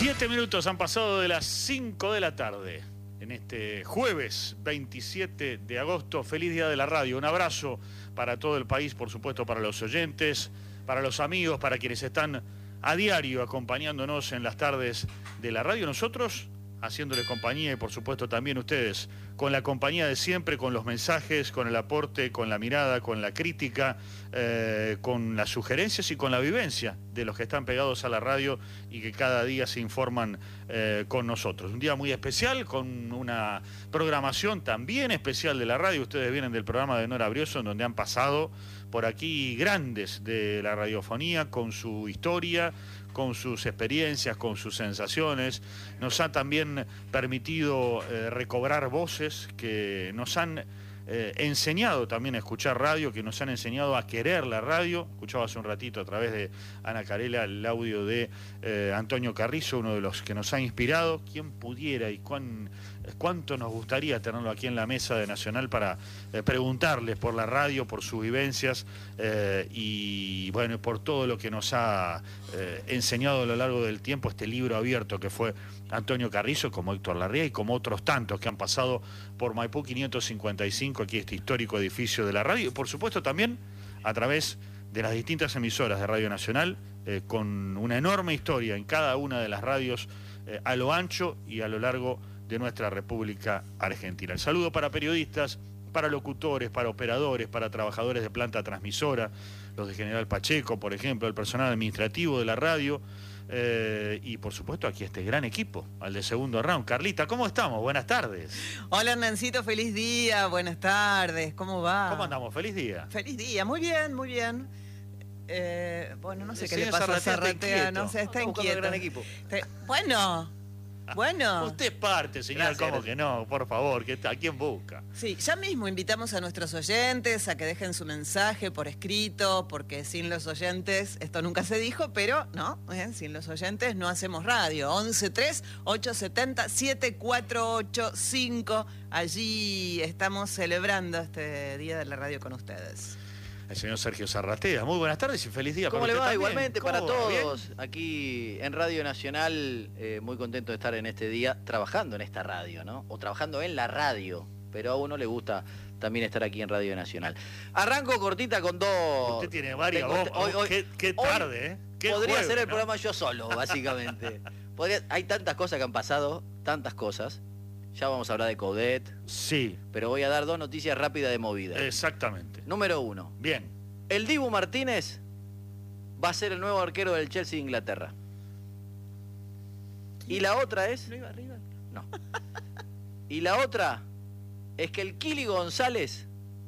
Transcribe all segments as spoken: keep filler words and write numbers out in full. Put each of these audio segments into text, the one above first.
Siete minutos han pasado de las cinco de la tarde en este jueves veintisiete de agosto. Feliz día de la radio. Un abrazo para todo el país, por supuesto, para los oyentes, para los amigos, para quienes están a diario acompañándonos en las tardes de la radio. Nosotros haciéndoles compañía y, por supuesto, también ustedes, con la compañía de siempre, con los mensajes, con el aporte, con la mirada, con la crítica, eh, con las sugerencias y con la vivencia de los que están pegados a la radio y que cada día se informan eh, con nosotros. Un día muy especial, con una programación también especial de la radio. Ustedes vienen del programa de Nora Brioso, en donde han pasado por aquí grandes de la radiofonía, con su historia, con sus experiencias, con sus sensaciones. Nos ha también permitido eh, recobrar voces que nos han eh, enseñado también a escuchar radio, que nos han enseñado a querer la radio. Escuchaba hace un ratito a través de Ana Carela el audio de eh, Antonio Carrizo, uno de los que nos ha inspirado. ¿Quién pudiera y cuán, cuánto nos gustaría tenerlo aquí en la mesa de Nacional para eh, preguntarles por la radio, por sus vivencias eh, y bueno, por todo lo que nos ha eh, enseñado a lo largo del tiempo este libro abierto que fue Antonio Carrizo, como Héctor Larrea y como otros tantos que han pasado por Maipú quinientos cincuenta y cinco, aquí este histórico edificio de la radio, y por supuesto también a través de las distintas emisoras de Radio Nacional, eh, con una enorme historia en cada una de las radios eh, a lo ancho y a lo largo de nuestra República Argentina. El saludo para periodistas, para locutores, para operadores, para trabajadores de planta transmisora, los de General Pacheco, por ejemplo, el personal administrativo de la radio, eh, y por supuesto aquí este gran equipo, al de segundo round. Carlita, ¿cómo estamos? Buenas tardes. Hola Hernancito, feliz día, buenas tardes, ¿cómo va? ¿Cómo andamos? Feliz día. Feliz día, muy bien, muy bien. Eh, bueno, no sé El qué le señor pasa a Zarratea está Zarratea, inquieto. no sé, está Estamos buscando inquieto. un gran equipo. Te- Bueno, bueno. Usted es parte, señor, Gracias, ¿cómo gracias. que no? Por favor, que ¿a quién busca? Sí, ya mismo invitamos a nuestros oyentes a que dejen su mensaje por escrito, porque sin los oyentes, esto nunca se dijo, pero no, ¿eh? Sin los oyentes no hacemos radio. once tres ocho siete cero siete cuatro ocho cinco, allí estamos celebrando este día de la radio con ustedes. El señor Sergio Zarratea. Muy buenas tardes y feliz día ¿Cómo para le usted va? también. Igualmente, ¿Cómo para va? todos. Aquí en Radio Nacional, eh, muy contento de estar en este día trabajando en esta radio, ¿no? O trabajando en la radio, pero a uno le gusta también estar aquí en Radio Nacional. Arranco cortita con dos... Usted tiene varias. Tengo- Vos, hoy- hoy- qué, qué hoy tarde, ¿eh? Qué Podría jueves, hacer el ¿no? programa yo solo, básicamente. Podría- hay tantas cosas que han pasado, tantas cosas. Ya vamos a hablar de Coudet, Sí, pero voy a dar dos noticias rápidas de movida. exactamente. Número uno. Bien. El Dibu Martínez va a ser el nuevo arquero del Chelsea de Inglaterra. Y la otra es... ¿No iba arriba? No. Y la otra es que el Kili González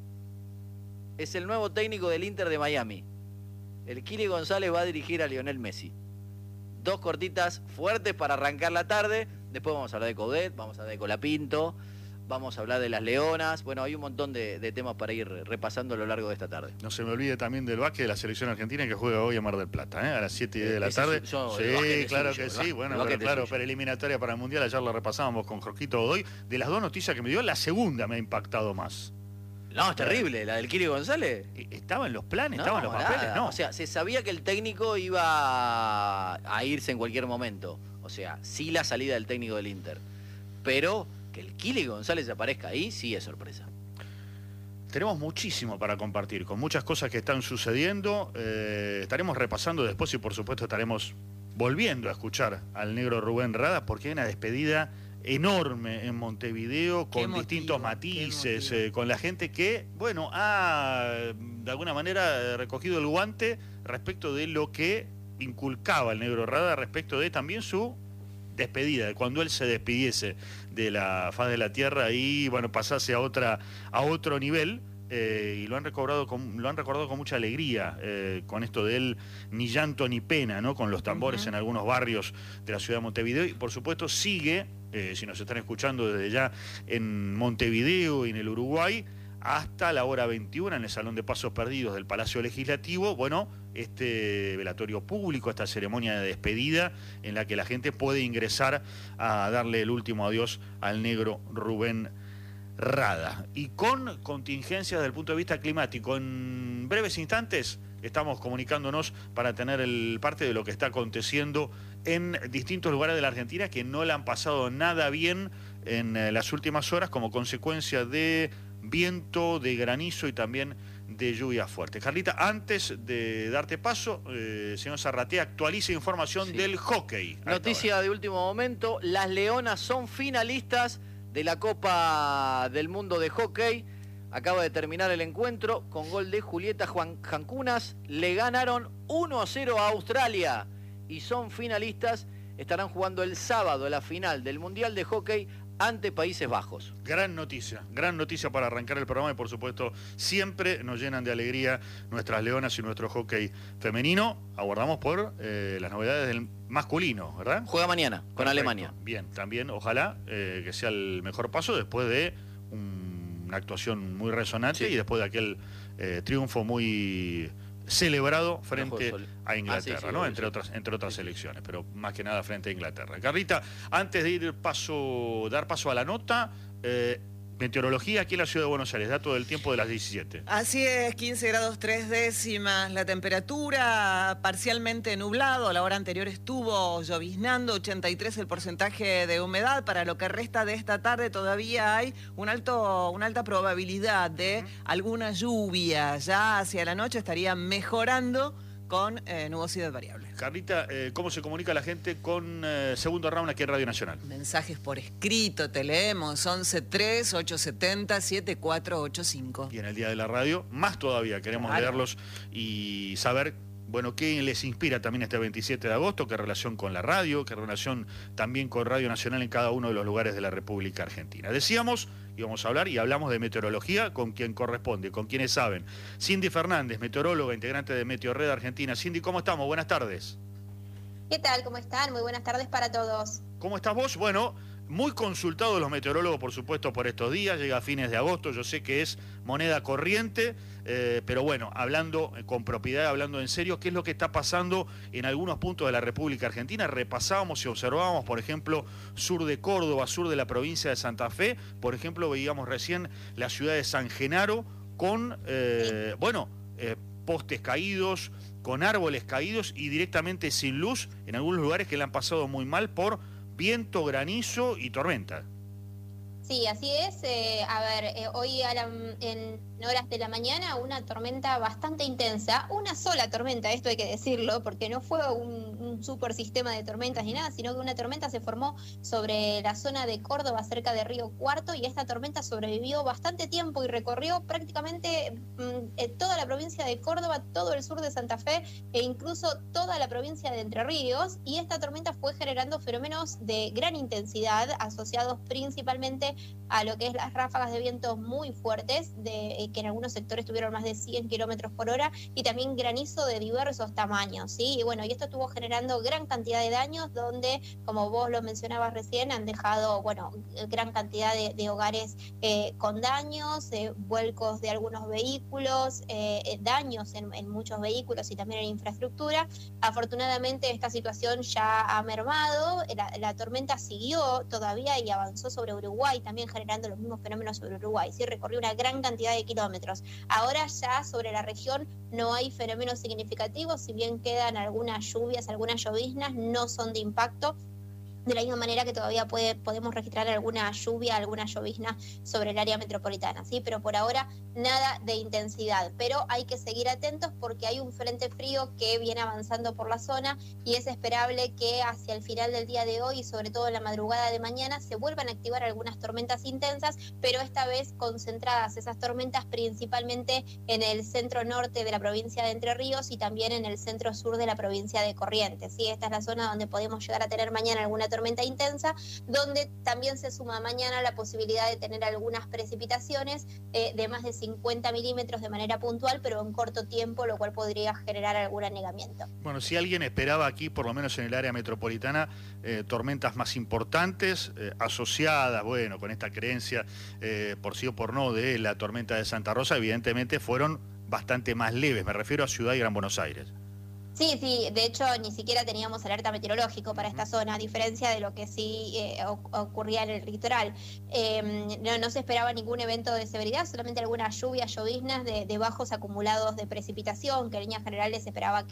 es el nuevo técnico del Inter de Miami. El Kili González va a dirigir a Lionel Messi. Dos cortitas fuertes para arrancar la tarde. Después vamos a hablar de Coudet, vamos a hablar de Colapinto, vamos a hablar de las Leonas. Bueno, hay un montón de, de temas para ir repasando a lo largo de esta tarde. No se me olvide también del básquet de la selección argentina que juega hoy en Mar del Plata, ¿eh? A las siete y diez de la Ese tarde. es- yo- el básquet Sí, es claro suyo, que el sí. básquet- Bueno, el pero básquet es claro, suyo. para eliminatoria para el Mundial, ayer lo repasábamos con Jorgito Godoy. De las dos noticias que me dio, la segunda me ha impactado más. No, es terrible, la del Kili González. ¿Estaba en los planes? No, ¿Estaba en los papeles? nada. No. O sea, se sabía que el técnico iba a irse en cualquier momento. O sea, sí la salida del técnico del Inter. Pero que el Kili González aparezca ahí, sí es sorpresa. Tenemos muchísimo para compartir, con muchas cosas que están sucediendo. Eh, estaremos repasando después y por supuesto estaremos volviendo a escuchar al negro Rubén Rada, porque hay una despedida enorme en Montevideo, con Qué distintos motivo, matices, qué motivo. eh, con la gente que, bueno, ha de alguna manera eh, recogido el guante respecto de lo que inculcaba el negro Rada, respecto de también su despedida, de cuando él se despidiese de la faz de la tierra y bueno, pasase a otra, a otro nivel. Eh, y lo han recordado con, lo han recordado con mucha alegría, eh, con esto de él, ni llanto ni pena, ¿no? Con los tambores Uh-huh. en algunos barrios de la ciudad de Montevideo. Y por supuesto sigue, eh, si nos están escuchando desde ya en Montevideo y en el Uruguay, hasta la hora veintiuna en el Salón de Pasos Perdidos del Palacio Legislativo, bueno, este velatorio público, esta ceremonia de despedida en la que la gente puede ingresar a darle el último adiós al negro Rubén Rada. Y con contingencias desde el punto de vista climático. En breves instantes estamos comunicándonos para tener el parte de lo que está aconteciendo en distintos lugares de la Argentina que no la han pasado nada bien en eh, las últimas horas como consecuencia de viento, de granizo y también de lluvia fuerte. Carlita, antes de darte paso, eh, señor Zarratea, actualiza información sí. del hockey. Noticia de último momento, las Leonas son finalistas de la Copa del Mundo de Hockey. Acaba de terminar el encuentro con gol de Julieta Juan Jancunas. Le ganaron uno a cero a Australia y son finalistas. Estarán jugando el sábado la final del Mundial de Hockey ante Países Bajos. Gran noticia, gran noticia para arrancar el programa y por supuesto siempre nos llenan de alegría nuestras leonas y nuestro hockey femenino. Aguardamos por eh, las novedades del masculino, ¿verdad? Juega mañana con Perfecto. Alemania. Bien, también ojalá eh, que sea el mejor paso después de un, una actuación muy resonante sí. y después de aquel eh, triunfo muy celebrado frente a Inglaterra, ah, sí, sí, ¿no? Sí, entre sí. otras entre otras sí, selecciones, pero más que nada frente a Inglaterra. Carlita, antes de ir paso, dar paso a la nota, eh, meteorología aquí en la ciudad de Buenos Aires, dato del tiempo de las diecisiete. Así es, quince grados tres décimas la temperatura, parcialmente nublado, la hora anterior estuvo lloviznando, ochenta y tres el porcentaje de humedad. Para lo que resta de esta tarde todavía hay un alto, una alta probabilidad de uh-huh. alguna lluvia. Ya hacia la noche estaría mejorando con eh, nubosidad variable. Carlita, eh, ¿cómo se comunica la gente con eh, Segundo Round aquí en Radio Nacional? Mensajes por escrito, te leemos, once tres, ochocientos setenta, setenta y cuatro ochenta y cinco. Y en el Día de la Radio, más todavía, queremos claro. leerlos y saber, bueno, qué les inspira también este veintisiete de agosto, qué relación con la radio, qué relación también con Radio Nacional en cada uno de los lugares de la República Argentina. Decíamos, íbamos a hablar y hablamos de meteorología con quien corresponde, con quienes saben. Cindy Fernández, meteoróloga, integrante de Meteorred Argentina. Cindy, ¿cómo estamos? Buenas tardes. ¿Qué tal? ¿Cómo están? Muy buenas tardes para todos. ¿Cómo estás vos? Bueno, muy consultados los meteorólogos, por supuesto, por estos días. Llega a fines de agosto, yo sé que es moneda corriente, eh, pero bueno, hablando con propiedad, hablando en serio, ¿qué es lo que está pasando en algunos puntos de la República Argentina? Repasábamos y observábamos, por ejemplo, sur de Córdoba, sur de la provincia de Santa Fe. Por ejemplo, veíamos recién la ciudad de San Genaro con, eh, sí. bueno, eh, postes caídos, con árboles caídos y directamente sin luz en algunos lugares que le han pasado muy mal por viento, granizo y tormenta. Sí, así es. Eh, a ver, eh, hoy a la, en horas de la mañana una tormenta bastante intensa, una sola tormenta, esto hay que decirlo, porque no fue un, un super sistema de tormentas ni nada, sino que una tormenta se formó sobre la zona de Córdoba, cerca de Río Cuarto, y esta tormenta sobrevivió bastante tiempo y recorrió prácticamente mm, toda la provincia de Córdoba, todo el sur de Santa Fe e incluso toda la provincia de Entre Ríos, y esta tormenta fue generando fenómenos de gran intensidad asociados principalmente a lo que es las ráfagas de viento muy fuertes, de, que en algunos sectores tuvieron más de cien kilómetros por hora, y también granizo de diversos tamaños, ¿sí? Y bueno, y esto estuvo generando gran cantidad de daños, donde, como vos lo mencionabas recién, han dejado, bueno, gran cantidad de, de hogares eh, con daños, eh, vuelcos de algunos vehículos, eh, daños en, en muchos vehículos y también en infraestructura. Afortunadamente esta situación ya ha mermado, la, la tormenta siguió todavía y avanzó sobre Uruguay, también generando los mismos fenómenos sobre Uruguay, ¿sí? Recorrió una gran cantidad de kilómetros. Ahora ya sobre la región no hay fenómenos significativos, si bien quedan algunas lluvias, algunas lloviznas, no son de impacto. De la misma manera que todavía puede, podemos registrar alguna lluvia, alguna llovizna sobre el área metropolitana, ¿sí? Pero por ahora nada de intensidad. Pero hay que seguir atentos porque hay un frente frío que viene avanzando por la zona y es esperable que hacia el final del día de hoy y sobre todo en la madrugada de mañana se vuelvan a activar algunas tormentas intensas, pero esta vez concentradas esas tormentas principalmente en el centro norte de la provincia de Entre Ríos y también en el centro sur de la provincia de Corrientes, ¿sí? Esta es la zona donde podemos llegar a tener mañana alguna tormenta intensa, donde también se suma mañana la posibilidad de tener algunas precipitaciones eh, de más de cincuenta milímetros de manera puntual, pero en corto tiempo, lo cual podría generar algún anegamiento. Bueno, si alguien esperaba aquí, por lo menos en el área metropolitana, eh, tormentas más importantes, eh, asociadas, bueno, con esta creencia, eh, por sí o por no, de la tormenta de Santa Rosa, evidentemente fueron bastante más leves, me refiero a Ciudad y Gran Buenos Aires. Sí, sí, de hecho ni siquiera teníamos alerta meteorológico para esta zona, a diferencia de lo que sí eh, ocurría en el litoral. Eh, no, no se esperaba ningún evento de severidad, solamente algunas lluvias, lloviznas de, de bajos acumulados de precipitación, que en líneas generales se esperaba que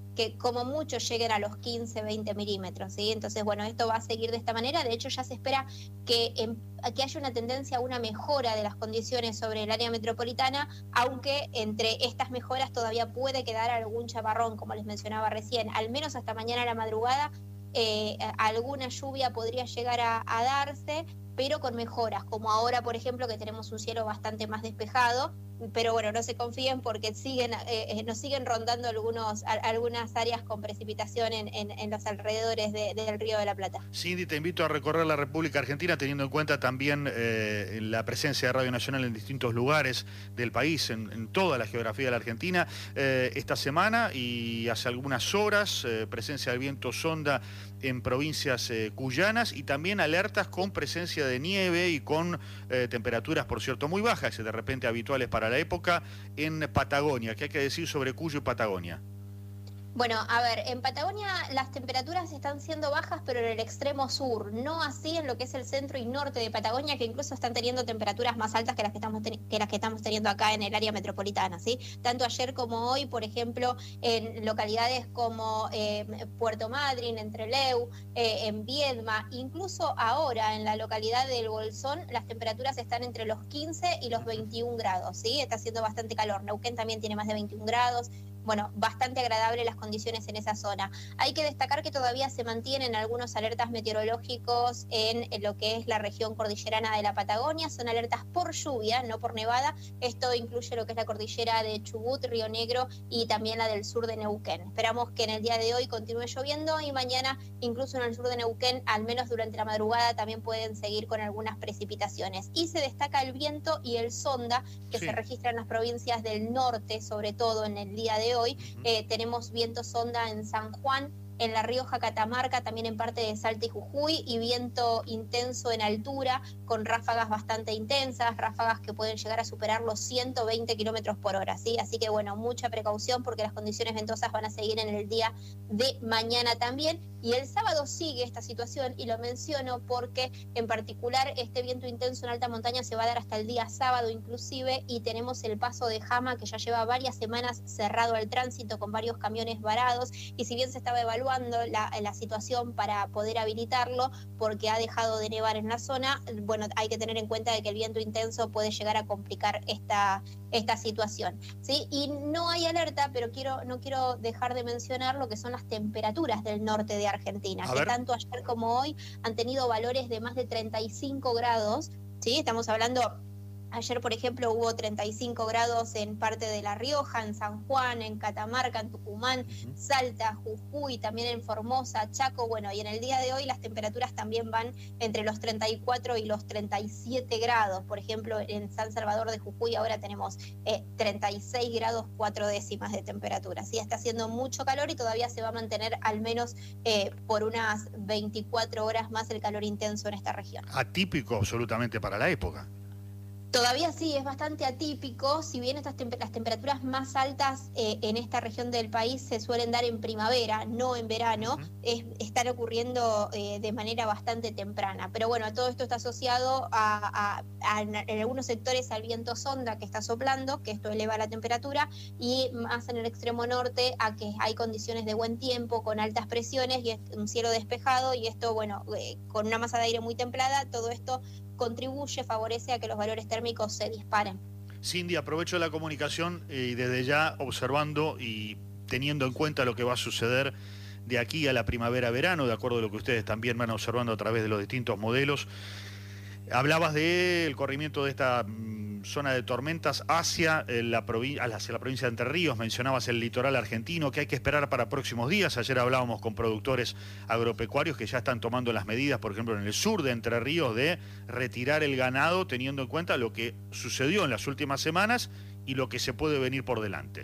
que como mucho lleguen a los quince, veinte milímetros, ¿sí? Entonces, bueno, esto va a seguir de esta manera. De hecho, ya se espera que, en, que haya una tendencia a una mejora de las condiciones sobre el área metropolitana, aunque entre estas mejoras todavía puede quedar algún chaparrón, como les mencionaba recién. Al menos hasta mañana a la madrugada, eh, alguna lluvia podría llegar a, a darse, pero con mejoras, como ahora, por ejemplo, que tenemos un cielo bastante más despejado. Pero bueno, no se confíen porque siguen, eh, nos siguen rondando algunos, a, algunas áreas con precipitación en, en, en los alrededores de, del Río de la Plata. Cindy, te invito a recorrer la República Argentina teniendo en cuenta también eh, la presencia de Radio Nacional en distintos lugares del país, en, en toda la geografía de la Argentina. Eh, esta semana y hace algunas horas, eh, presencia del viento sonda en provincias eh, cuyanas y también alertas con presencia de nieve y con eh, temperaturas, por cierto, muy bajas, de repente habituales para la época, en Patagonia. ¿Qué hay que decir sobre Cuyo y Patagonia? Bueno, a ver, en Patagonia las temperaturas están siendo bajas, pero en el extremo sur, no así en lo que es el centro y norte de Patagonia, que incluso están teniendo temperaturas más altas que las que estamos, que las que estamos teniendo acá en el área metropolitana, ¿sí? Tanto ayer como hoy, por ejemplo, en localidades como eh, Puerto Madryn, en Trelew, eh, en Viedma, incluso ahora en la localidad del Bolsón, las temperaturas están entre los quince y los veintiún grados, ¿sí? Está haciendo bastante calor. Neuquén también tiene más de veintiún grados. Bueno, bastante agradable las condiciones en esa zona. Hay que destacar que todavía se mantienen algunos alertas meteorológicos en lo que es la región cordillerana de la Patagonia. Son alertas por lluvia, no por nevada. Esto incluye lo que es la cordillera de Chubut, Río Negro y también la del sur de Neuquén. Esperamos que en el día de hoy continúe lloviendo y mañana, incluso en el sur de Neuquén, al menos durante la madrugada, también pueden seguir con algunas precipitaciones. Y se destaca el viento y el sonda que sí se registra en las provincias del norte, sobre todo en el día de hoy. Hoy eh, tenemos viento sonda en San Juan, en La Rioja, Catamarca, también en parte de Salta y Jujuy, y viento intenso en altura, con ráfagas bastante intensas, ráfagas que pueden llegar a superar los ciento veinte kilómetros por hora, ¿sí? Así que bueno, mucha precaución porque las condiciones ventosas van a seguir en el día de mañana también, y el sábado sigue esta situación, y lo menciono porque en particular este viento intenso en alta montaña se va a dar hasta el día sábado inclusive, y tenemos el paso de Jama que ya lleva varias semanas cerrado al tránsito con varios camiones varados, y si bien se estaba evaluando La, la situación para poder habilitarlo porque ha dejado de nevar en la zona, bueno, hay que tener en cuenta de que el viento intenso puede llegar a complicar esta, esta situación, ¿sí? Y no hay alerta, pero quiero, no quiero dejar de mencionar lo que son las temperaturas del norte de Argentina, que tanto ayer como hoy han tenido valores de más de treinta y cinco grados, ¿sí? Estamos hablando... Ayer, por ejemplo, hubo treinta y cinco grados en parte de La Rioja, en San Juan, en Catamarca, en Tucumán, uh-huh. Salta, Jujuy, también en Formosa, Chaco. Bueno, y en el día de hoy las temperaturas también van entre los treinta y cuatro y los treinta y siete grados. Por ejemplo, en San Salvador de Jujuy ahora tenemos eh, treinta y seis grados cuatro décimas de temperatura. Sí, está haciendo mucho calor y todavía se va a mantener al menos eh, por unas veinticuatro horas más el calor intenso en esta región. Atípico absolutamente para la época. Todavía sí, es bastante atípico, si bien estas tem- las temperaturas más altas eh, en esta región del país se suelen dar en primavera, no en verano, uh-huh. es, están ocurriendo eh, de manera bastante temprana. Pero bueno, todo esto está asociado a, a, a, en algunos sectores al viento sonda que está soplando, que esto eleva la temperatura, y más en el extremo norte a que hay condiciones de buen tiempo, con altas presiones y un cielo despejado, y esto, bueno, eh, con una masa de aire muy templada, todo esto contribuye, favorece a que los valores térmicos se disparen. Cindy, aprovecho la comunicación y desde ya observando y teniendo en cuenta lo que va a suceder de aquí a la primavera-verano, de acuerdo a lo que ustedes también van observando a través de los distintos modelos. Hablabas del corrimiento de esta mm, zona de tormentas hacia, eh, la provi- hacia la provincia de Entre Ríos, mencionabas el litoral argentino, que hay que esperar para próximos días. Ayer hablábamos con productores agropecuarios que ya están tomando las medidas, por ejemplo, en el sur de Entre Ríos, de retirar el ganado, teniendo en cuenta lo que sucedió en las últimas semanas y lo que se puede venir por delante.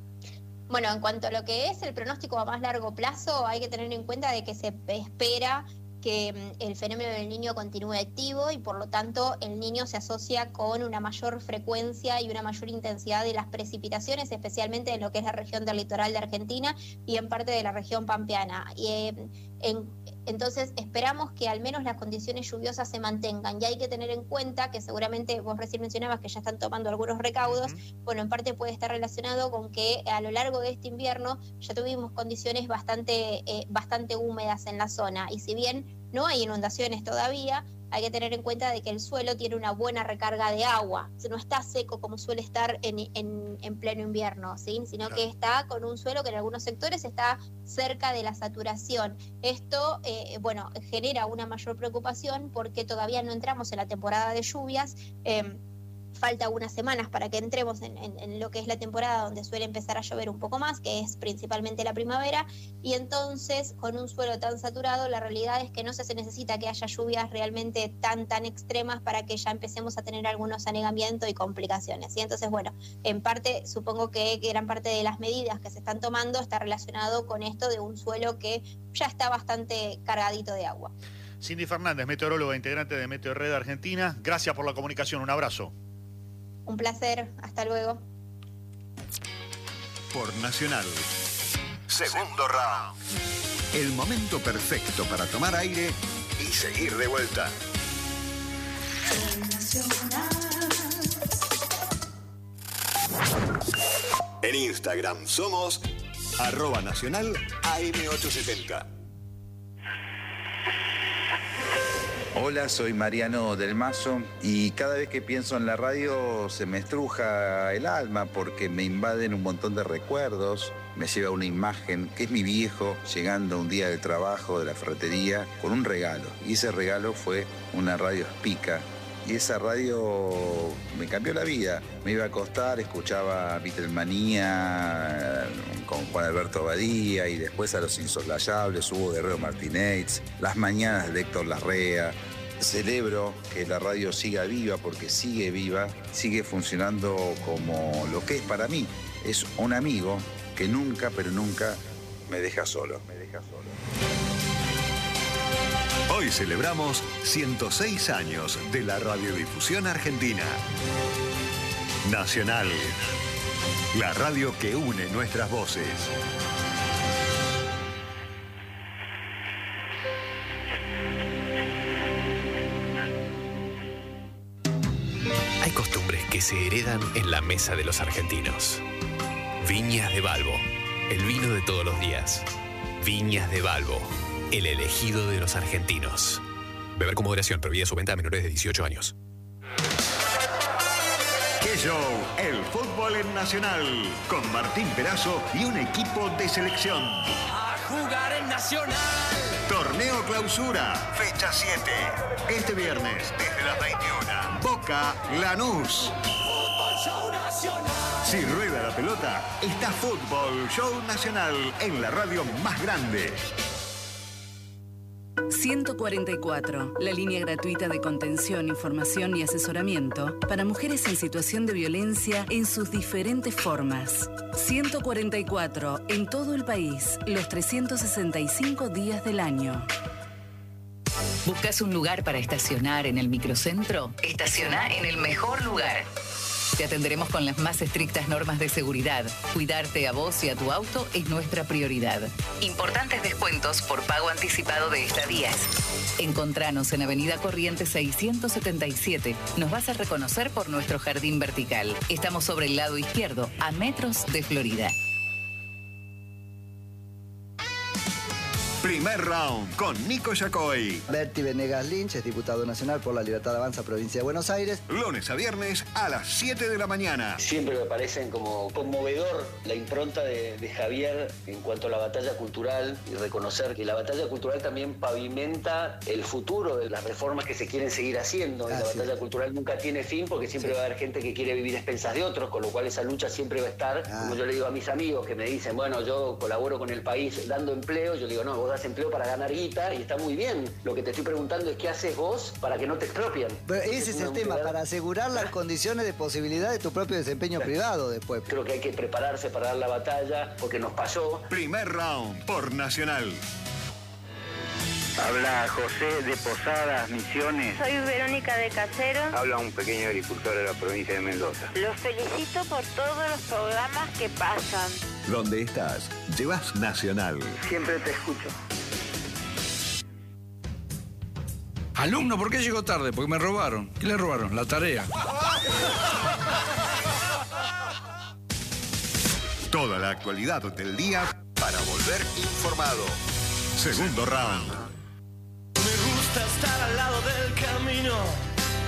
Bueno, en cuanto a lo que es el pronóstico a más largo plazo, hay que tener en cuenta de que se espera que el fenómeno del Niño continúe activo y por lo tanto el Niño se asocia con una mayor frecuencia y una mayor intensidad de las precipitaciones, especialmente en lo que es la región del litoral de Argentina y en parte de la región pampeana. Y, eh, en, Entonces esperamos que al menos las condiciones lluviosas se mantengan, y hay que tener en cuenta que seguramente vos recién mencionabas que ya están tomando algunos recaudos. Uh-huh. Bueno, en parte puede estar relacionado con que a lo largo de este invierno ya tuvimos condiciones bastante, eh, bastante húmedas en la zona, y si bien no hay inundaciones todavía, hay que tener en cuenta de que el suelo tiene una buena recarga de agua, no está seco como suele estar en, en, en pleno invierno, ¿sí? Sino claro. que está con un suelo que en algunos sectores está cerca de la saturación. Esto, eh, bueno, genera una mayor preocupación porque todavía no entramos en la temporada de lluvias. Eh, Falta unas semanas para que entremos en, en, en lo que es la temporada donde suele empezar a llover un poco más, que es principalmente la primavera, y entonces con un suelo tan saturado la realidad es que no se necesita que haya lluvias realmente tan tan extremas para que ya empecemos a tener algunos anegamientos y complicaciones. Y entonces, bueno, en parte supongo que gran parte de las medidas que se están tomando está relacionado con esto de un suelo que ya está bastante cargadito de agua. Cindy Fernández, meteoróloga integrante de Meteo Red Argentina, gracias por la comunicación, un abrazo. Un placer, hasta luego. Por Nacional. Segundo round. El momento perfecto para tomar aire y seguir de vuelta. En Instagram somos arroba nacional A M ochocientos setenta. Hola, soy Mariano del Mazo y cada vez que pienso en la radio se me estruja el alma porque me invaden un montón de recuerdos, me lleva una imagen que es mi viejo llegando un día del trabajo, de la ferretería, con un regalo. Y ese regalo fue una radio Spica. Y esa radio me cambió la vida. Me iba a acostar, escuchaba Beatlemanía con Juan Alberto Abadía y después a Los Insoslayables, Hugo Guerrero Martínez, Las Mañanas de Héctor Larrea. Celebro que la radio siga viva porque sigue viva, sigue funcionando como lo que es para mí. Es un amigo que nunca, pero nunca me deja solo. Me deja solo. Hoy celebramos ciento seis años de la radiodifusión argentina. Nacional, la radio que une nuestras voces. Hay costumbres que se heredan en la mesa de los argentinos. Viñas de Balbo, el vino de todos los días. Viñas de Balbo, el elegido de los argentinos. Beber con moderación, prohibida su venta a menores de dieciocho años. ¡Qué show! El fútbol en Nacional, con Martín Perazo y un equipo de selección. A jugar en Nacional. Torneo Clausura, fecha siete. Este viernes, desde las veintiuna. Boca Lanús. Fútbol Show Nacional. Si rueda la pelota, está Fútbol Show Nacional en la radio más grande. ciento cuarenta y cuatro, la línea gratuita de contención, información y asesoramiento para mujeres en situación de violencia en sus diferentes formas. ciento cuarenta y cuatro, en todo el país, los trescientos sesenta y cinco días del año. ¿Buscas un lugar para estacionar en el microcentro? Estaciona en el mejor lugar. Te atenderemos con las más estrictas normas de seguridad. Cuidarte a vos y a tu auto es nuestra prioridad. Importantes descuentos por pago anticipado de estadías. Encontranos en Avenida Corrientes seiscientos setenta y siete. Nos vas a reconocer por nuestro jardín vertical. Estamos sobre el lado izquierdo, a metros de Florida. Primer round con Nico Yacoy. Berti Venegas Lynch es diputado nacional por la Libertad Avanza, provincia de Buenos Aires. Lunes a viernes a las siete de la mañana. Siempre me parecen como conmovedor la impronta de, de Javier en cuanto a la batalla cultural y reconocer que la batalla cultural también pavimenta el futuro de las reformas que se quieren seguir haciendo. Ah, y la sí. batalla cultural nunca tiene fin porque siempre sí. va a haber gente que quiere vivir a expensas de otros, con lo cual esa lucha siempre va a estar. Ah. Como yo le digo a mis amigos que me dicen, bueno, yo colaboro con el país dando empleo, yo digo, no, vos das empleo para ganar guita y está muy bien. Lo que te estoy preguntando es qué haces vos para que no te expropian. Pero ese es el tema, para asegurar las condiciones de posibilidad de tu propio desempeño privado después. Creo que hay que prepararse para dar la batalla porque nos pasó. Primer round por Nacional. Habla José de Posadas, Misiones. Soy Verónica de Casero. Habla un pequeño agricultor de la provincia de Mendoza. Los felicito por todos los programas que pasan. Donde estás, llevas Nacional. Siempre te escucho. Alumno, ¿por qué llegó tarde? Porque me robaron. ¿Qué le robaron? La tarea. Toda la actualidad del día para volver informado. Segundo round. Me gusta estar al lado del